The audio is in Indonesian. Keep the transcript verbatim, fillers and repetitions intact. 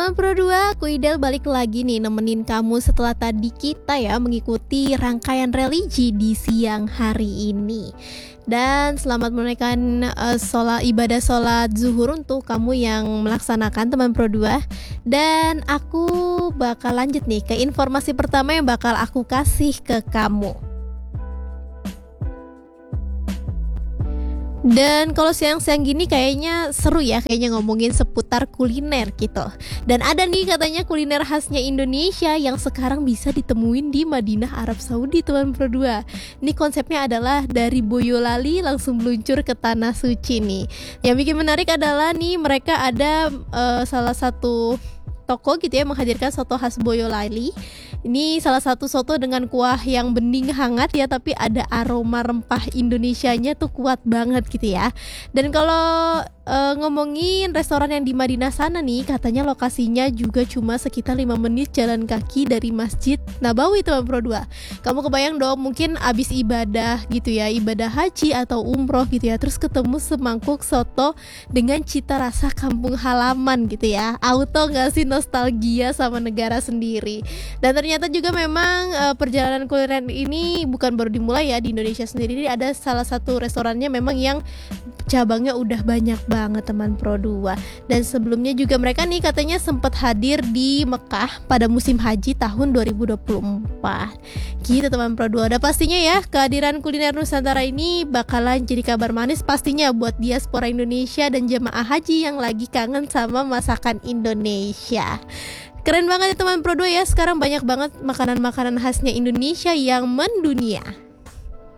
teman Pro dua, aku Idel balik lagi nih nemenin kamu setelah tadi kita ya mengikuti rangkaian religi di siang hari ini. Dan selamat menunaikan uh, sholat, ibadah sholat zuhur untuk kamu yang melaksanakan teman Pro dua. Dan aku bakal lanjut nih ke informasi pertama yang bakal aku kasih ke kamu. Dan kalau siang-siang gini kayaknya seru ya, kayaknya ngomongin seputar kuliner gitu. Dan ada nih katanya kuliner khasnya Indonesia yang sekarang bisa ditemuin di Madinah, Arab Saudi teman Pro dua. Ini konsepnya adalah dari Boyolali langsung meluncur ke Tanah Suci nih. Yang bikin menarik adalah nih mereka ada uh, salah satu toko gitu ya menghadirkan soto khas Boyolali. Ini salah satu soto dengan kuah yang bening hangat ya, tapi ada aroma rempah Indonesianya tuh kuat banget gitu ya. Dan kalau uh, ngomongin restoran yang di Madinah sana nih, katanya lokasinya juga cuma sekitar lima menit jalan kaki dari Masjid Nabawi teman Pro dua. Kamu kebayang dong mungkin abis ibadah gitu ya, ibadah haji atau umroh gitu ya, terus ketemu semangkuk soto dengan cita rasa kampung halaman gitu ya. Auto gak sih nostalgia sama negara sendiri. Dan ternyata juga memang uh, perjalanan kuliner ini bukan baru dimulai ya di Indonesia sendiri. Ada salah satu restorannya memang yang cabangnya udah banyak banget teman Pro dua. Dan sebelumnya juga mereka nih katanya sempat hadir di Mekah pada musim haji tahun dua ribu dua puluh empat. Gitu teman Pro dua. Udah pastinya ya kehadiran kuliner Nusantara ini bakalan jadi kabar manis pastinya buat diaspora Indonesia dan jemaah haji yang lagi kangen sama masakan Indonesia. Keren banget ya teman Pro dua ya, sekarang banyak banget makanan-makanan khasnya Indonesia yang mendunia.